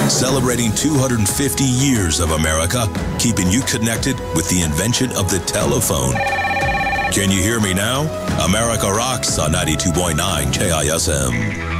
Celebrating 250 years of America, keeping you connected with the invention of the telephone. Can you hear me now? America rocks on 92.9 KISM.